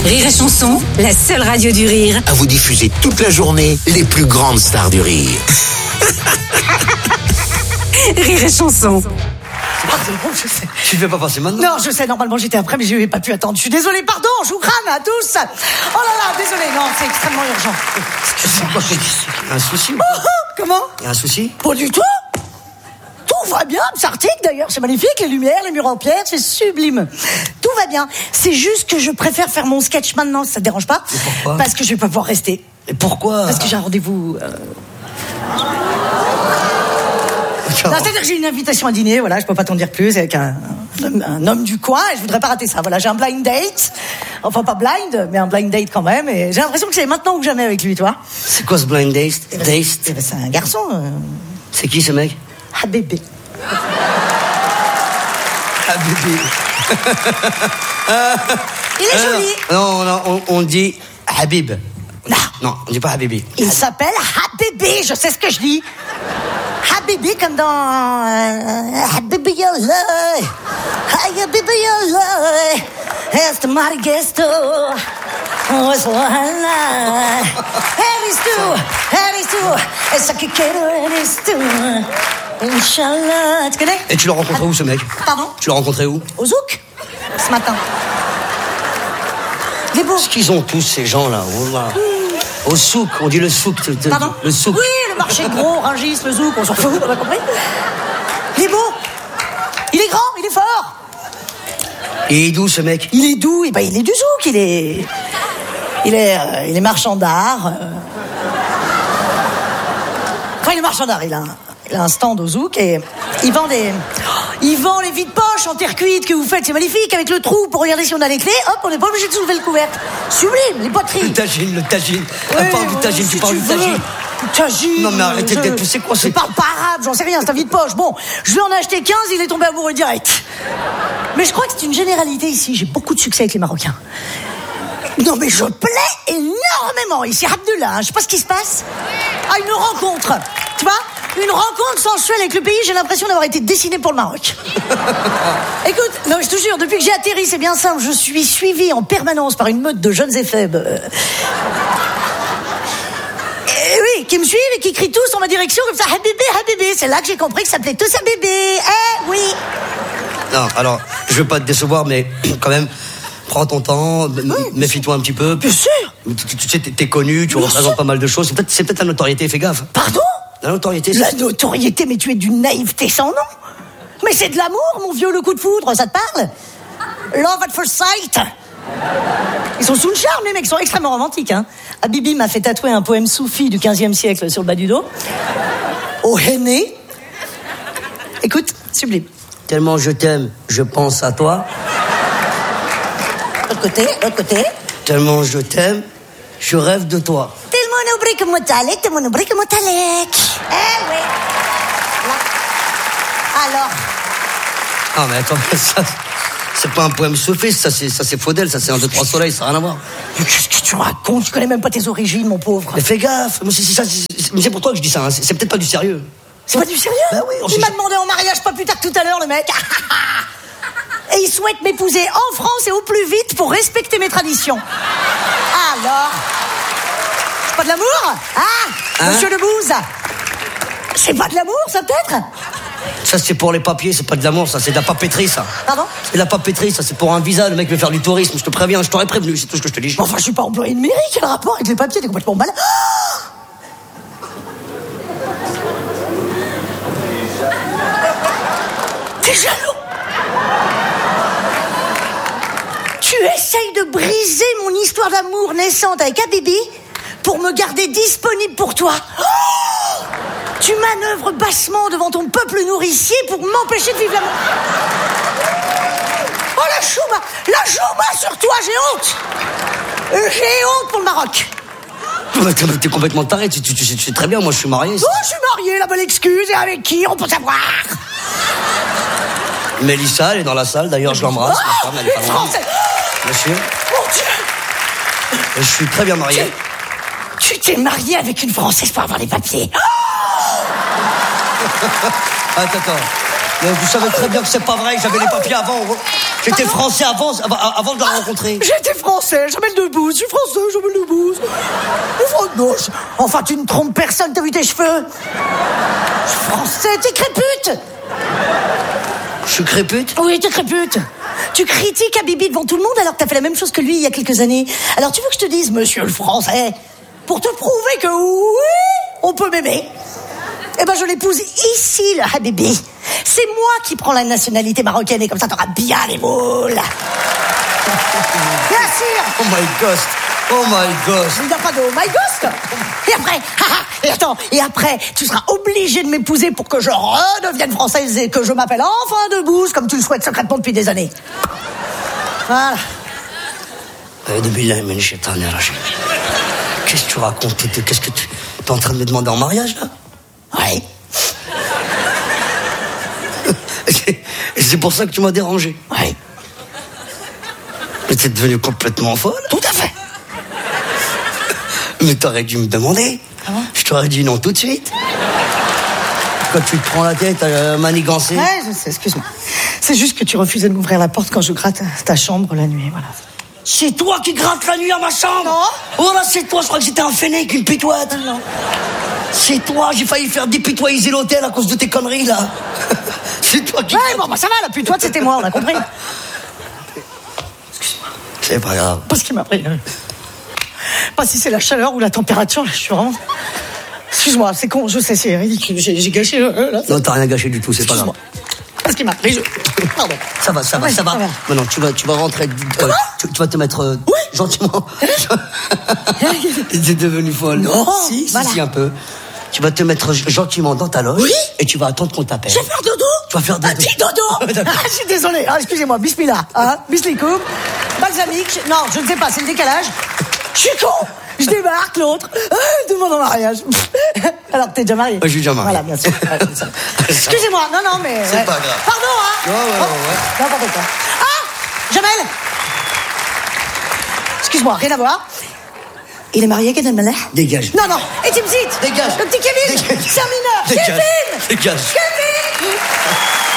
Rire et Chanson, la seule radio du rire. À vous diffuser toute la journée les plus grandes stars du rire. Rire et Chanson. C'est bon, je sais. Tu ne fais pas passer maintenant? Non, je sais, normalement j'étais après, mais je n'ai pas pu attendre. Je suis désolée, pardon, je vous crame à tous. Oh là là, désolée, non, c'est extrêmement urgent. Excusez-moi, il y a un souci. Comment? Il y a un souci? Pas du tout. Tout va bien, c'est arctique d'ailleurs, c'est magnifique, les lumières, les murs en pierre, c'est sublime. Tout va bien. C'est juste que je préfère faire mon sketch maintenant, ça te dérange pas? Et pourquoi? Parce que je vais pas pouvoir rester. Et pourquoi? Parce que j'ai un rendez-vous. Non, c'est-à-dire que j'ai une invitation à dîner, voilà, je peux pas t'en dire plus, avec un homme du coin, et je voudrais pas rater ça. Voilà, j'ai un blind date, enfin pas blind, mais un blind date quand même, et j'ai l'impression que c'est maintenant ou jamais avec lui, toi. C'est quoi ce blind date? C'est un garçon. C'est qui ce mec? Habibé. Habibé. Il est joli. Non, on dit Habib. Non, on dit pas Habibi. Il s'appelle Habibi, je sais ce que je dis. Habibi comme dans Habibi Allah. Habibi Allah. Est Marigesto. Oh, c'est là. Heristu. Et ça qui Heristu. Inch'Allah. Tu connais? Et tu l'as rencontré où ce mec? Pardon? Tu l'as rencontré où? Au Zouk. Ce matin. Il est beau. Qu'est-ce qu'ils ont tous ces gens-là? Oh là. Au souk, on dit le souk. Pardon? Le souk. Oui, le marché gros, Rungis, le Zouk, on s'en fout, on a compris. Il est beau. Il est grand, il est fort. Et il est d'où ce mec? Il est doux, et ben il est du Zouk, il est marchand d'art. Enfin, il est marchand d'art, il a un stand au Zouk et il vend les vides poches en terre cuite que vous faites, c'est magnifique, avec le trou pour regarder si on a les clés, hop, on n'est pas obligé de soulever le couvercle. Sublime, les poteries. Le tagine. Oui, Parle du tagine, si tu parles du veux. tagine. Tagine. Non mais arrêtez d'être poussé, quoi, Je c'est... parle pas arabe, j'en sais rien, c'est un vide-poche. Bon, je vais en acheter 15, il est tombé amoureux direct. Mais je crois que c'est une généralité ici, j'ai beaucoup de succès avec les Marocains. Non mais je plais énormément ici, Abdullah, je sais pas ce qui se passe. Ah, une rencontre, tu vois? Une rencontre sensuelle avec le pays, j'ai l'impression d'avoir été dessiné pour le Maroc. Écoute, non, je te jure, depuis que j'ai atterri, c'est bien simple, je suis suivi en permanence par une meute de jeunes et faibles. Oui, qui me suivent et qui crient tous en ma direction comme ça, Habibi. C'est là que j'ai compris que ça s'appelait tous Habibi. Eh oui. Non, alors, je veux pas te décevoir, mais quand même, prends ton temps, méfie-toi un petit peu. Bien sûr. Tu sais, t'es connu, tu représentes pas mal de choses. C'est peut-être la notoriété, fais gaffe. Pardon? La notoriété, La notoriété, mais tu es d'une naïveté sans nom. Mais c'est de l'amour, mon vieux, le coup de foudre, ça te parle? Love at first sight. Ils sont sous le charme, les mecs, ils sont extrêmement romantiques. Hein. Habibi m'a fait tatouer un poème soufi du 15e siècle sur le bas du dos. Au henné. Écoute, sublime. Tellement je t'aime, je pense à toi. L'autre côté. Tellement je t'aime, je rêve de toi. Tellement oublie Motalek. Eh oui. Alors. Ah mais attends, ça, c'est pas un poème sophiste, ça c'est Faudel, ça c'est 1, 2, 3 soleil, ça n'a rien à voir. Mais qu'est-ce que tu racontes? Tu connais même pas tes origines, mon pauvre. Mais fais gaffe, mais c'est pour toi que je dis ça, hein. C'est peut-être pas du sérieux. C'est pas du sérieux? Bah oui, Il m'a demandé en mariage pas plus tard que tout à l'heure, le mec. Et il souhaite m'épouser en France et au plus vite pour respecter mes traditions. Alors? C'est pas de l'amour? Ah, monsieur Lebouze? C'est pas de l'amour, ça peut-être? Ça c'est pour les papiers, c'est pas de l'amour, ça c'est de la papeterie, ça. Pardon? C'est de la papeterie, ça c'est pour un visa, le mec veut faire du tourisme, je te préviens, je t'aurais prévenu, c'est tout ce que je te dis. Enfin, je suis pas employé de mairie, quel rapport avec les papiers? T'es complètement malade. T'es jaloux? Tu essayes de briser mon histoire d'amour naissante avec Habibi pour me garder disponible pour toi. Oh, tu manœuvres bassement devant ton peuple nourricier pour m'empêcher de vivre l'amour. Oh, la chouma sur toi, j'ai honte. J'ai honte pour le Maroc. T'es complètement taré, tu sais très bien, moi je suis marié. Oh, je suis marié, la bonne excuse, et avec qui, on peut savoir. Mélissa, elle est dans la salle, d'ailleurs je l'embrasse, ma femme, elle est pas loin. Monsieur. Mon Dieu. Je suis très bien marié. Tu t'es marié avec une Française pour avoir les papiers. Attends. Mais vous savez très bien que c'est pas vrai, j'avais les papiers avant. J'étais français avant de la rencontrer. J'étais français, Jamel Debbouze, je suis français, Jamel Debbouze. Non, enfin, tu ne trompes personne, t'as vu tes cheveux? Je suis français, t'es crépute. Je suis crépute? Oui, t'es crépute. Tu critiques Habibi devant tout le monde alors que t'as fait la même chose que lui il y a quelques années. Alors tu veux que je te dise, monsieur le français, pour te prouver que oui, on peut m'aimer, eh ben je l'épouse ici, le Habibi. C'est moi qui prends la nationalité marocaine et comme ça t'auras bien les moules. Bien sûr. Oh my God. Oh my God. Il n'y a pas de oh my ghost. Et après, et après, tu seras obligé de m'épouser pour que je redevienne française et que je m'appelle enfin Debbouze, comme tu le souhaites secrètement depuis des années. Voilà. Qu'est-ce que tu racontes? Qu'est-ce que tu... T'es en train de me demander en mariage, là? Oui. Et c'est pour ça que tu m'as dérangé? Oui. Mais t'es devenue complètement folle? Tout à fait. Mais t'aurais dû me demander. Ah bon? Je t'aurais dit non tout de suite. Quand tu te prends la tête à manigancer. Ouais, je sais, excuse-moi. C'est juste que tu refusais de m'ouvrir la porte quand je gratte ta chambre la nuit, voilà. C'est toi qui grattes la nuit à ma chambre? Non. Oh là, c'est toi, je crois que c'était un fennec, une pitoite. Non. C'est toi, j'ai failli faire dépitoyer l'hôtel à cause de tes conneries, là. C'est toi qui... Ouais, bon, bah ça va, la putoite, c'était moi, on a compris. Excuse-moi. C'est pas grave. Pas ce qui m'a pris. Pas si c'est la chaleur ou la température, là, je suis vraiment... Excuse-moi, c'est con, je sais, c'est ridicule, j'ai gâché... là, Non, t'as rien gâché du tout, c'est pas grave. Pas ce qui m'a pris, Pardon. Ça va, ça va, Ouais, ça va. ça va. Maintenant, tu vas rentrer... tu vas te mettre gentiment. T'es devenue folle. Non, si, voilà. si, un peu. Tu vas te mettre gentiment dans ta loge. Oui. Et tu vas attendre qu'on t'appelle. Je vais faire dodo. Tu vas faire dodo. Un petit dodo. Ah, je suis désolé. Ah, excusez-moi, bismillah. Hein, bismillah. Balsamique. Non, je ne sais pas, c'est le décalage. Je suis con. Je débarque, l'autre. Demande en mariage. Alors que t'es déjà marié. Je suis déjà marié. Voilà, bien sûr. Ouais, c'est ça. Excusez-moi. Non, mais... C'est pas grave. Pardon, hein. Ouais. N'importe quoi. Ah, Jamel. Excuse-moi, rien à voir. Il est marié, Gad Elmaleh? Dégage. Non, et Timsit. Dégage. Le petit Kevin. Dégage. C'est un mineur. Dégage. Kevin. Dégage. Kevin.